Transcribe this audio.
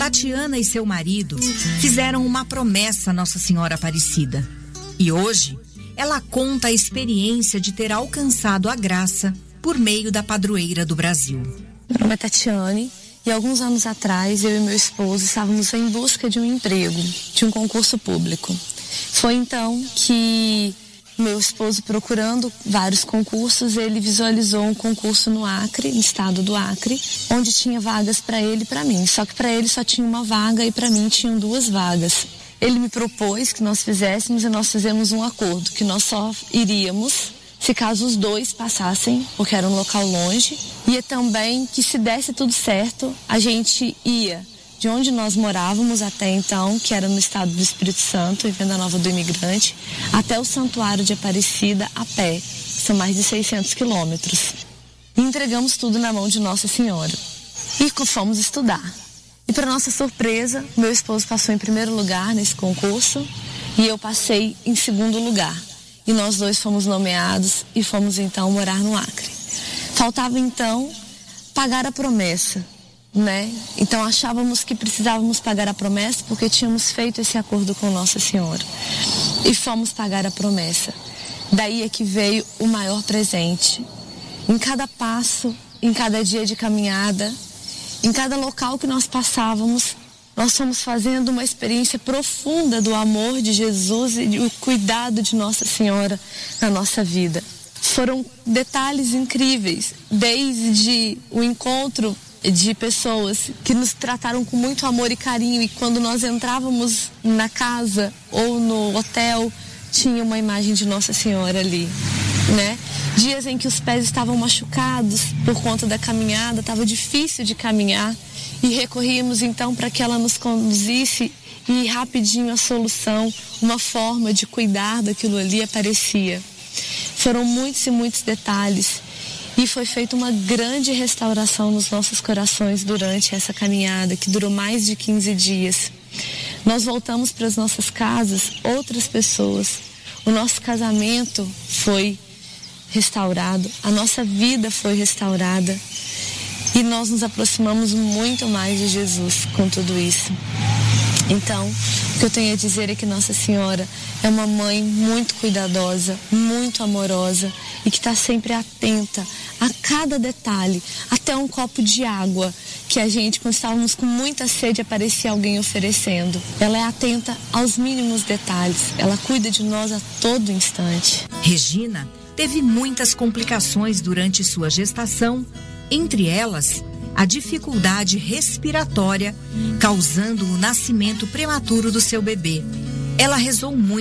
Tatiana e seu marido fizeram uma promessa à Nossa Senhora Aparecida. E hoje, ela conta a experiência de ter alcançado a graça por meio da padroeira do Brasil. Meu nome é Tatiane e alguns anos atrás eu e meu esposo estávamos em busca de um emprego, de um concurso público. Foi então que meu esposo, procurando vários concursos, ele visualizou um concurso no Acre, no estado do Acre, onde tinha vagas para ele e para mim. Só que para ele só tinha uma vaga e para mim tinham 2 vagas. Ele me propôs que nós fizéssemos e nós fizemos um acordo, que nós só iríamos se caso os 2 passassem, porque era um local longe, e também que se desse tudo certo, a gente ia de onde nós morávamos até então, que era no estado do Espírito Santo, em Venda Nova do Imigrante, até o Santuário de Aparecida a pé, são mais de 600 quilômetros. E entregamos tudo na mão de Nossa Senhora. E fomos estudar. E para nossa surpresa, meu esposo passou em primeiro lugar nesse concurso e eu passei em segundo lugar. E nós 2 fomos nomeados e fomos então morar no Acre. Faltava então pagar a promessa, né? Então achávamos que precisávamos pagar a promessa porque tínhamos feito esse acordo com Nossa Senhora. E fomos pagar a promessa. Daí é que veio o maior presente. Em cada passo, em cada dia de caminhada, em cada local que nós passávamos, nós fomos fazendo uma experiência profunda do amor de Jesus e o cuidado de Nossa Senhora na nossa vida. Foram detalhes incríveis, desde o encontro de pessoas que nos trataram com muito amor e carinho, e quando nós entrávamos na casa ou no hotel, tinha uma imagem de Nossa Senhora ali, né? Dias em que os pés estavam machucados por conta da caminhada, estava difícil de caminhar, e recorríamos então para que ela nos conduzisse e rapidinho a solução, uma forma de cuidar daquilo ali aparecia. Foram muitos e muitos detalhes. E foi feita uma grande restauração nos nossos corações durante essa caminhada, que durou mais de 15 dias. Nós voltamos para as nossas casas, outras pessoas. O nosso casamento foi restaurado, a nossa vida foi restaurada. E nós nos aproximamos muito mais de Jesus com tudo isso. Então, o que eu tenho a dizer é que Nossa Senhora é uma mãe muito cuidadosa, muito amorosa e que está sempre atenta a cada detalhe, até um copo de água que a gente, quando estávamos com muita sede, aparecia alguém oferecendo. Ela é atenta aos mínimos detalhes, ela cuida de nós a todo instante. Regina teve muitas complicações durante sua gestação, entre elas a dificuldade respiratória, causando o nascimento prematuro do seu bebê. Ela rezou muito